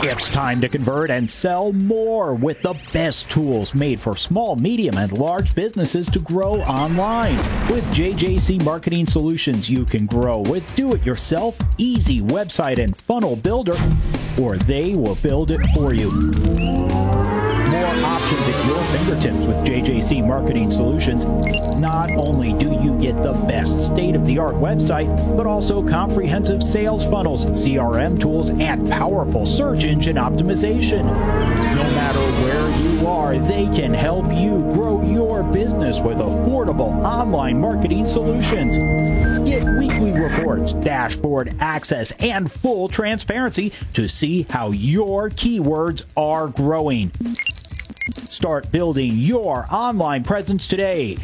It's time to convert and sell more with the best tools made for small, medium, and large businesses to grow online. With JJC Marketing Solutions, you can grow with do-it-yourself, easy website and funnel builder, or they will build it for you. More options at your fingertips with JJC Marketing Solutions. Not only do you get the best state-of-the-art website, but also comprehensive sales funnels, CRM tools, and powerful search engine optimization. No matter where you are, they can help you grow your business with affordable online marketing solutions. Get weekly reports, dashboard access, and full transparency to see how your keywords are growing. Start building your online presence today.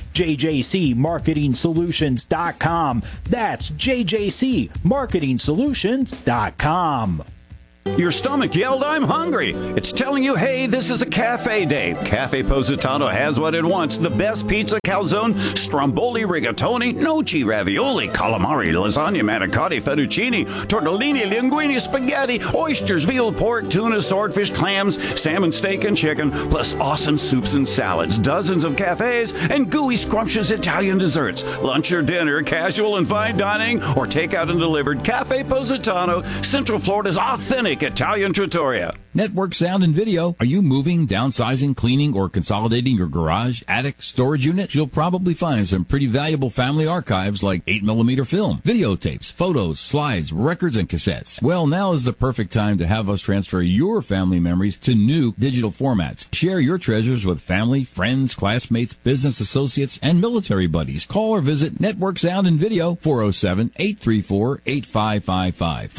JJCMarketingSolutions.com. That's JJCMarketingSolutions.com. Your stomach yelled, "I'm hungry." It's telling you, hey, this is a cafe day. Cafe Positano has what it wants. The best pizza, calzone, stromboli, rigatoni, gnocchi, ravioli, calamari, lasagna, manicotti, fettuccine, tortellini, linguine, spaghetti, oysters, veal, pork, tuna, swordfish, clams, salmon, steak, and chicken, plus awesome soups and salads, dozens of cafes, and gooey, scrumptious Italian desserts. Lunch or dinner, casual and fine dining, or takeout and delivered. Cafe Positano, Central Florida's authentic Italian trattoria. Network Sound and Video. Are you moving, downsizing, cleaning, or consolidating your garage, attic, storage unit? You'll probably find some pretty valuable family archives like 8mm film, videotapes, photos, slides, records, and cassettes. Well, now is the perfect time to have us transfer your family memories to new digital formats. Share your treasures with family, friends, classmates, business associates, and military buddies. Call or visit Network Sound and Video, 407-834-8555,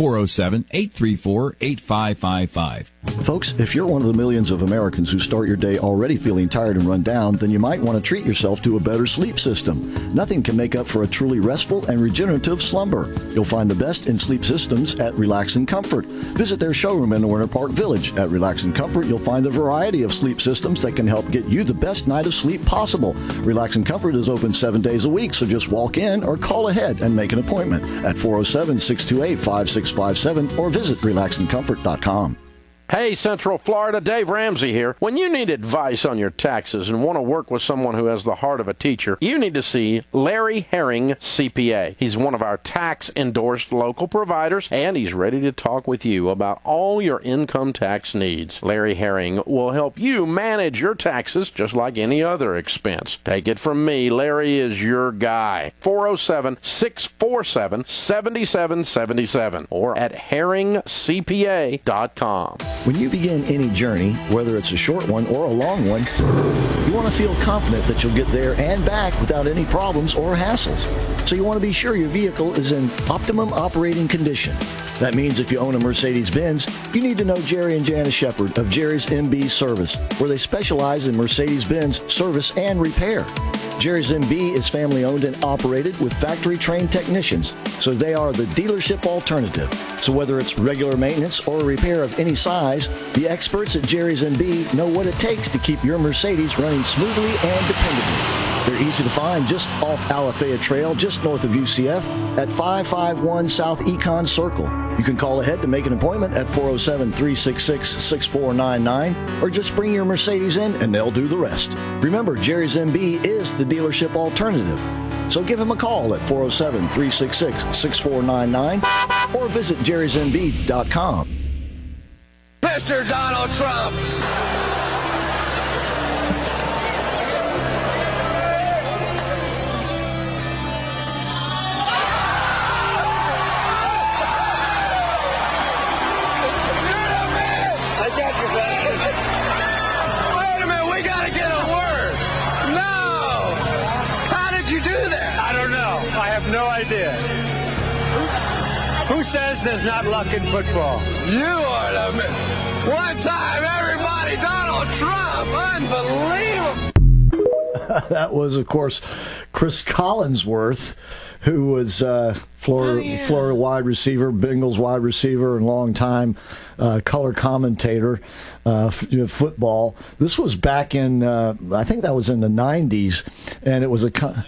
407-834-8555. Folks, if you're one of the millions of Americans who start your day already feeling tired and run down, then you might want to treat yourself to a better sleep system. Nothing can make up for a truly restful and regenerative slumber. You'll find the best in sleep systems at Relax and Comfort. Visit their showroom in Winter Park Village. At Relax and Comfort, you'll find a variety of sleep systems that can help get you the best night of sleep possible. Relax and Comfort is open 7 days a week, so just walk in or call ahead and make an appointment at 407-628-5657 or visit relaxandcomfort.com. Hey, Central Florida, Dave Ramsey here. When you need advice on your taxes and want to work with someone who has the heart of a teacher, you need to see Larry Herring, CPA. He's one of our tax-endorsed local providers, and he's ready to talk with you about all your income tax needs. Larry Herring will help you manage your taxes just like any other expense. Take it from me, Larry is your guy. 407-647-7777 or at herringcpa.com. When you begin any journey, whether it's a short one or a long one, you want to feel confident that you'll get there and back without any problems or hassles. So you want to be sure your vehicle is in optimum operating condition. That means if you own a Mercedes-Benz, you need to know Jerry and Janice Shepard of Jerry's MB Service, where they specialize in Mercedes-Benz service and repair. Jerry's MB is family-owned and operated with factory-trained technicians, so they are the dealership alternative. So whether it's regular maintenance or a repair of any size, the experts at Jerry's MB know what it takes to keep your Mercedes running smoothly and dependably. They're easy to find just off Alafaya Trail, just north of UCF, at 551 South Econ Circle. You can call ahead to make an appointment at 407-366-6499, or just bring your Mercedes in and they'll do the rest. Remember, Jerry's MB is the dealership alternative. So give him a call at 407-366-6499 or visit jerrysmb.com. Mr. Donald Trump! No idea. Who says there's not luck in football? You are the man. One time, everybody, Donald Trump. Unbelievable. That was, of course, Chris Collinsworth, who was Florida wide receiver, Bengals wide receiver, and longtime color commentator, football. This was back in, I think that was in the 90s, and it was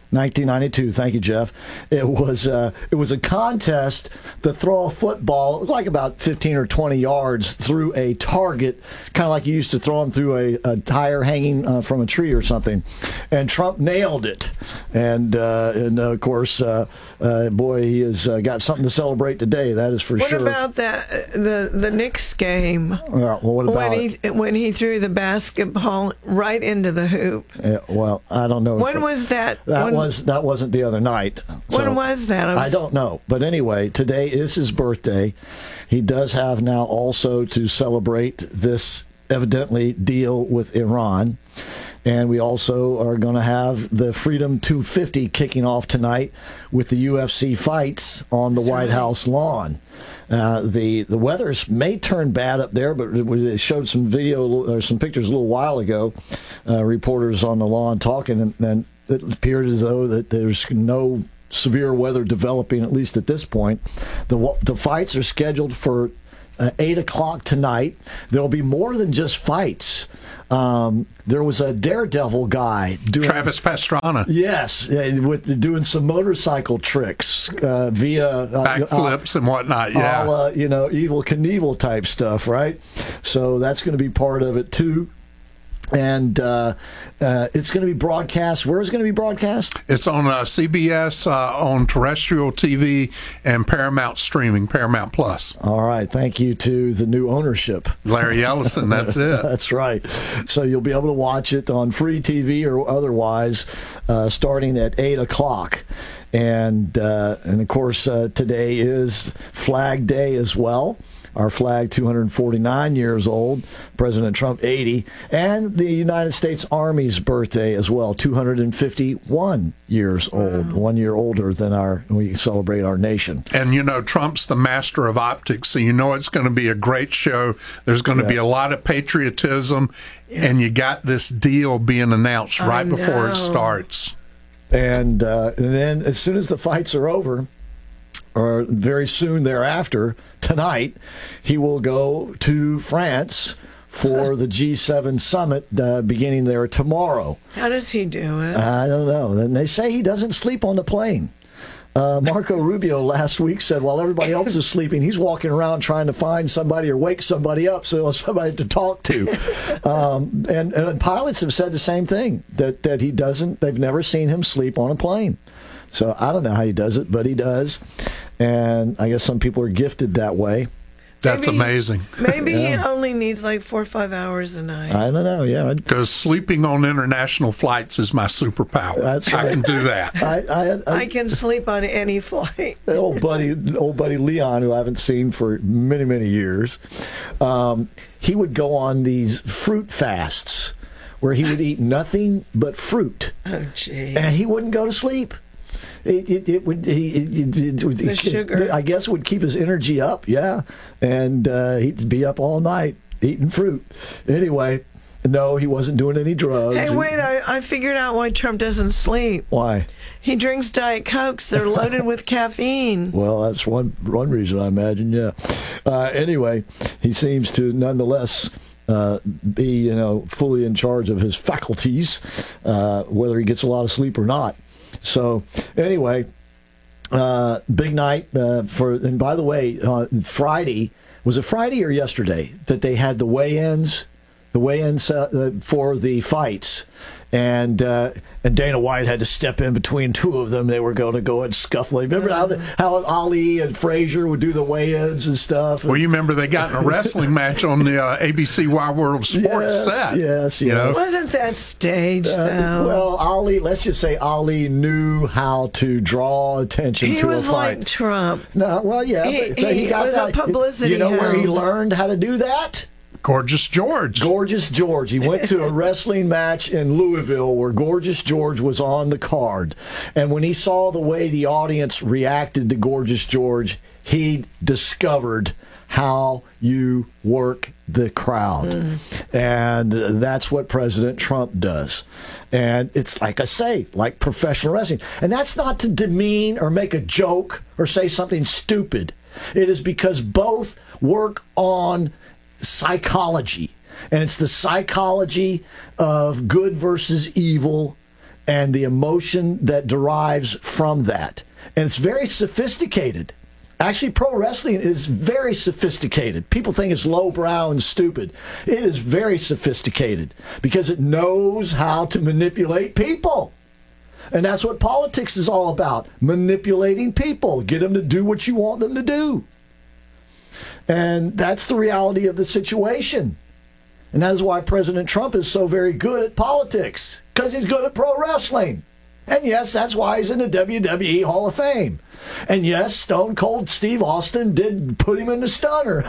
1992. Thank you, Jeff. It was a contest to throw a football like about 15 or 20 yards through a target, kind of like you used to throw them through a tire hanging from a tree or something. And Trump nailed it. And of course, boy, he has got something to celebrate today. That is for sure. What about the Knicks game? What about when he threw the basketball right into the hoop? Well, I don't know. When was that? That wasn't the other night. When was that? I don't know. But anyway, today is his birthday. He does have now also to celebrate this evidently deal with Iran. And we also are going to have the Freedom 250 kicking off tonight with the UFC fights on the White House lawn. The weather may turn bad up there, but it showed some video or some pictures a little while ago. Reporters on the lawn talking, and it appeared as though that there's no severe weather developing, at least at this point. The fights are scheduled for 8 o'clock tonight. There'll be more than just fights. There was a daredevil guy doing Travis Pastrana. Yes, doing some motorcycle tricks via backflips and whatnot. Yeah, all, Evel Knievel type stuff, right? So that's going to be part of it too. And it's going to be broadcast. Where is it going to be broadcast? It's on CBS, on terrestrial TV, and Paramount streaming, Paramount Plus. All right. Thank you to the new ownership. Larry Ellison, that's it. That's right. So you'll be able to watch it on free TV or otherwise starting at 8 o'clock. And of course, today is Flag Day as well. Our flag, 249 years old. President Trump, 80. And the United States Army's birthday as well, 251 years old. 1 year older than we celebrate our nation. And, Trump's the master of optics, so it's going to be a great show. There's going to be a lot of patriotism, and you got this deal being announced right before it starts. And then as soon as the fights are over, or very soon thereafter, tonight, he will go to France for the G7 summit beginning there tomorrow. How does he do it? I don't know. And they say he doesn't sleep on the plane. Marco Rubio last week said while everybody else is sleeping, he's walking around trying to find somebody or wake somebody up so there's somebody to talk to. And pilots have said the same thing, that he doesn't, they've never seen him sleep on a plane. So I don't know how he does it, but he does. And I guess some people are gifted that way. That's amazing. Maybe he only needs like 4 or 5 hours a night. I don't know, yeah. Because sleeping on international flights is my superpower. That's right. I can do that. I can sleep on any flight. old buddy Leon, who I haven't seen for many, many years, he would go on these fruit fasts where he would eat nothing but fruit. Oh, gee. And he wouldn't go to sleep. The sugar, I guess, would keep his energy up, yeah. And he'd be up all night eating fruit. Anyway, no, he wasn't doing any drugs. Hey, wait, I figured out why Trump doesn't sleep. Why? He drinks Diet Cokes. They're loaded with caffeine. Well, that's one reason, I imagine, yeah. Anyway, he seems to nonetheless be, fully in charge of his faculties, whether he gets a lot of sleep or not. So, anyway, big night and by the way, Friday, was it Friday or yesterday that they had the weigh-ins for the fights? And Dana White had to step in between two of them. They were going to go and scuffle. Remember how Ali and Frazier would do the weigh-ins and stuff? Well, you remember they got in a wrestling match on the ABC Wide World Sports set. Yes. Wasn't that staged, though? Well, let's just say Ali knew how to draw attention to a fight. He was like Trump. No, well, yeah. He got was a publicity where he learned how to do that? Gorgeous George. He went to a wrestling match in Louisville where Gorgeous George was on the card. And when he saw the way the audience reacted to Gorgeous George, he discovered how you work the crowd. And that's what President Trump does. And it's, like I say, like professional wrestling. And that's not to demean or make a joke or say something stupid. It is because both work on psychology, and it's the psychology of good versus evil and the emotion that derives from that. And it's very sophisticated. Actually, pro wrestling is very sophisticated. People think it's lowbrow and stupid. It is very sophisticated because it knows how to manipulate people. And that's what politics is all about, manipulating people, get them to do what you want them to do. And that's the reality of the situation. And that is why President Trump is so very good at politics, because he's good at pro wrestling. And yes, that's why he's in the WWE Hall of Fame. And yes, Stone Cold Steve Austin did put him in the stunner.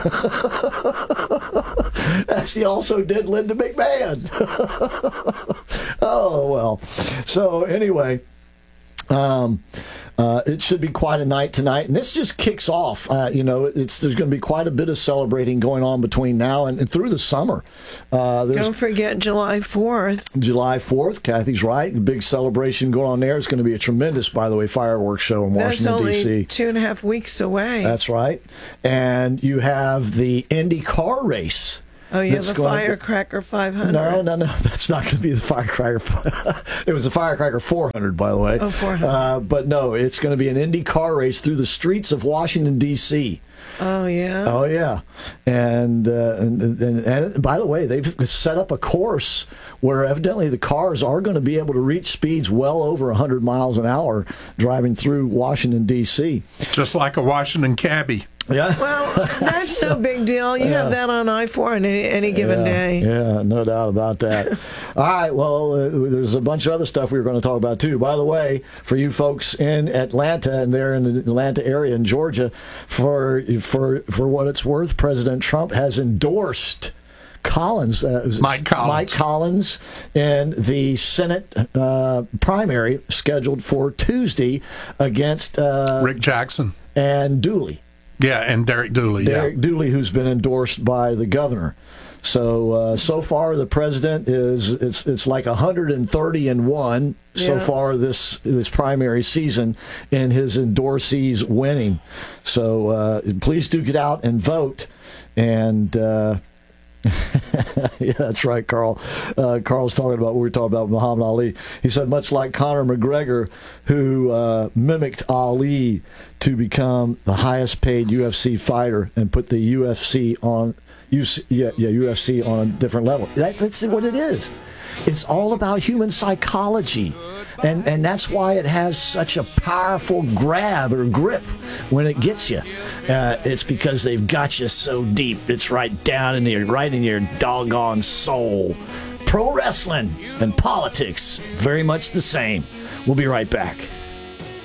As he also did Linda McMahon. Oh, well. So anyway, it should be quite a night tonight. And this just kicks off. There's going to be quite a bit of celebrating going on between now and through the summer. Don't forget July 4th. July 4th, Kathy's right. Big celebration going on there. It's going to be a tremendous, by the way, fireworks show in Washington, D.C. That's only 2.5 weeks away. That's right. And you have the Indy car race. Oh, you have a Firecracker 500. No. That's not going to be the Firecracker. It was the Firecracker 400, by the way. Oh, 400. But no, it's going to be an Indy car race through the streets of Washington, D.C. Oh, yeah? Oh, yeah. And by the way, they've set up a course where evidently the cars are going to be able to reach speeds well over 100 miles an hour driving through Washington, D.C. Just like a Washington cabbie. Yeah. Well, that's no big deal. You have that on I-4 on any given day. Yeah, no doubt about that. All right, well, there's a bunch of other stuff we were going to talk about, too. By the way, for you folks in Atlanta and there in the Atlanta area in Georgia, for what it's worth, President Trump has endorsed Mike Collins in the Senate primary scheduled for Tuesday against Rick Jackson and Dooley. Yeah, and Derek Dooley. Dooley, who's been endorsed by the governor. So far the president it's like 130-1 so far this primary season in his endorsees winning. So please do get out and vote. And yeah, that's right, Carl. Carl's talking about what we were talking about with Muhammad Ali. He said, much like Conor McGregor, who mimicked Ali to become the highest paid UFC fighter and put the UFC on UFC on a different level. That's what it is. It's all about human psychology. And that's why it has such a powerful grab or grip when it gets you. It's because they've got you so deep. It's right down in your doggone soul. Pro wrestling and politics, very much the same. We'll be right back.